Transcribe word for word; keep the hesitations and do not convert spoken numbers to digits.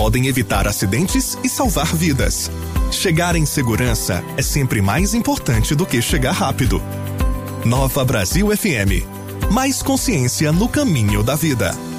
podem evitar acidentes e salvar vidas. Chegar em segurança é sempre mais importante do que chegar rápido. Nova Brasil F M. Mais consciência no caminho da vida.